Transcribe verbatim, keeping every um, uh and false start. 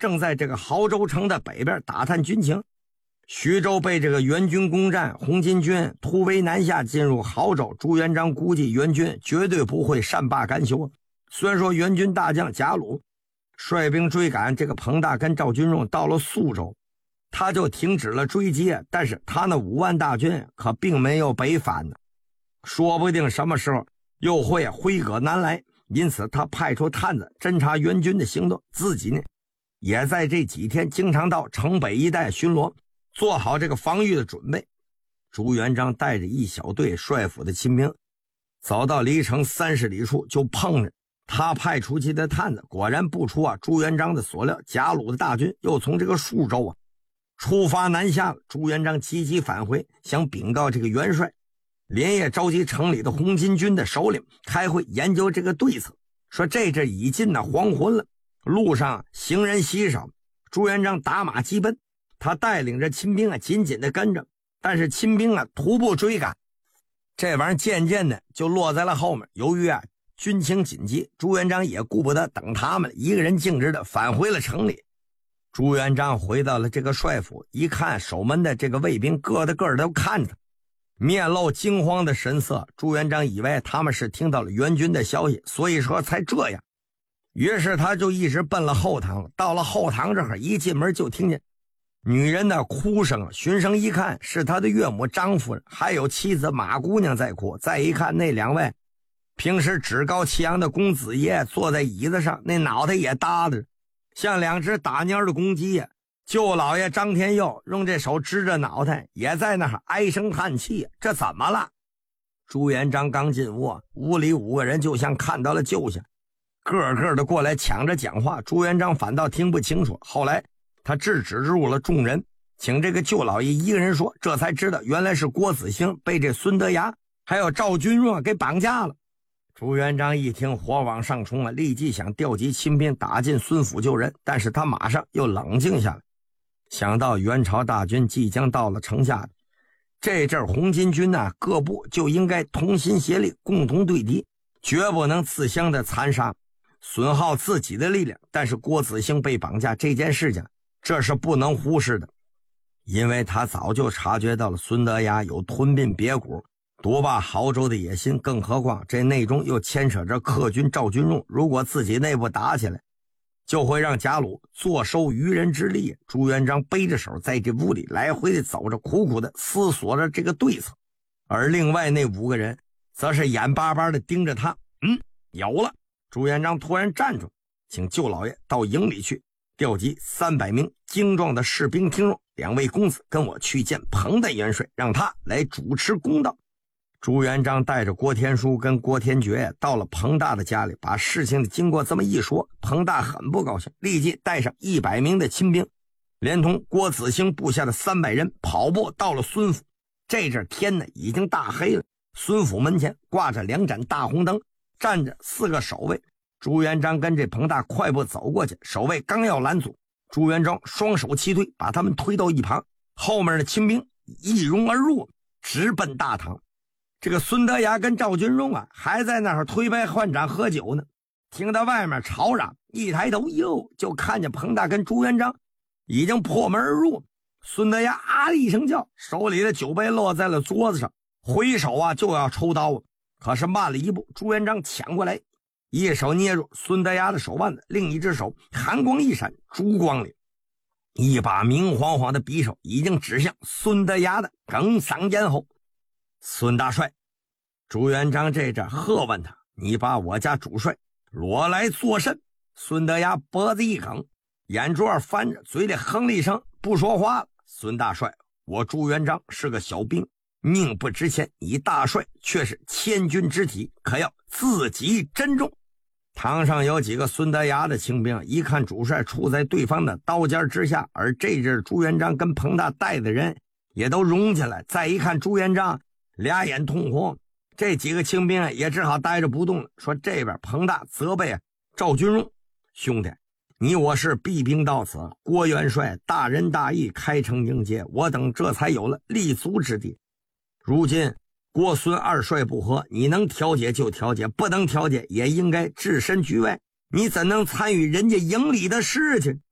正在这个亳州城的北边打探军情。徐州被这个援军攻占，红巾军突围南下进入亳州，朱元璋估计援军绝对不会善罢甘休。虽然说援军大将贾鲁率兵追赶这个彭大跟赵君荣到了宿州，他就停止了追击，但是他那五万大军可并没有北返呢，说不定什么时候又会挥戈南来。因此他派出探子侦察援军的行动，自己呢也在这几天经常到城北一带巡逻，做好这个防御的准备。朱元璋带着一小队帅府的亲兵走到离城三十里处，就碰着他派出去的探子，果然不出啊朱元璋的所料，贾鲁的大军又从这个宿州啊出发南下了。朱元璋急急返回，想禀告这个元帅，连夜召集城里的红巾军的首领开会研究这个对策，说这阵已近了黄昏了，路上行人稀少，朱元璋打马急奔，他带领着亲兵啊紧紧的跟着，但是亲兵啊徒步追赶，这玩意儿渐渐的就落在了后面。由于啊军情紧急，朱元璋也顾不得等他们，一个人径直的返回了城里。朱元璋回到了这个帅府，一看守门的这个卫兵个的个的都看着他，面露惊慌的神色。朱元璋以为他们是听到了援军的消息，所以说才这样。于是他就一直奔了后堂了。到了后堂这会儿，一进门就听见女人的哭声，循声一看是他的岳母张夫人，还有妻子马姑娘在哭。再一看那两位平时趾高气扬的公子爷坐在椅子上，那脑袋也耷着，像两只打蔫的公鸡。舅老爷张天佑用这手支着脑袋，也在那儿唉声叹气，这怎么了？朱元璋刚进屋，屋里五个人就像看到了救星，个个的过来抢着讲话，朱元璋反倒听不清楚。后来他制止住了众人，请这个舅老爷一个人说，这才知道原来是郭子兴被这孙德崖还有赵君若给绑架了。朱元璋一听火往上冲啊，立即想调集亲兵打进孙府救人，但是他马上又冷静下来，想到元朝大军即将到了城下，这阵红巾军啊各部就应该同心协力，共同对敌，绝不能自相的残杀，损耗自己的力量。但是郭子兴被绑架这件事情，这是不能忽视的，因为他早就察觉到了孙德崖有吞并别谷夺霸亳州的野心，更何况这内中又牵扯着客军赵君荣，如果自己内部打起来，就会让贾鲁坐收渔人之利。朱元璋背着手在这屋里来回的走着，苦苦的思索着这个对策，而另外那五个人则是眼巴巴的盯着他。嗯，有了。朱元璋突然站住，请舅老爷到营里去，调集三百名精壮的士兵听众，两位公子跟我去见彭大元帅，让他来主持公道。朱元璋带着郭天书跟郭天觉到了彭大的家里，把事情的经过这么一说，彭大很不高兴，立即带上一百名的亲兵，连同郭子兴部下的三百人跑步到了孙府。这阵天呢已经大黑了，孙府门前挂着两盏大红灯，站着四个守卫。朱元璋跟这彭大快步走过去，守卫刚要拦阻，朱元璋双手齐推，把他们推到一旁，后面的亲兵一拥而入，直奔大堂。这个孙德崖跟赵君荣啊还在那儿推杯换盏喝酒呢，听到外面吵嚷，一抬头哟，就看见彭大跟朱元璋已经破门而入。孙德崖啊了一声叫，手里的酒杯落在了桌子上，回手啊就要抽刀，可是慢了一步，朱元璋抢过来，一手捏住孙德崖的手腕子，另一只手寒光一闪，烛光里一把明晃晃的匕首已经指向孙德崖的哽嗓咽喉。孙大帅，朱元璋这阵喝问他，你把我家主帅裸来作甚？孙德崖脖子一梗，眼珠翻着，嘴里哼了一声，不说话了。孙大帅，我朱元璋是个小兵，命不值钱，你大帅却是千钧之体，可要自己珍重。堂上有几个孙德崖的清兵，一看主帅处在对方的刀尖之下，而这阵朱元璋跟彭大带的人也都融进来，再一看朱元璋俩眼通红，这几个清兵也只好呆着不动了。说这边彭大责备赵君荣，兄弟，你我是避兵到此，郭元帅大仁大义，开城迎接，我等这才有了立足之地。如今郭孙二帅不和，你能调解就调解，不能调解也应该置身局外，你怎能参与人家营里的事情？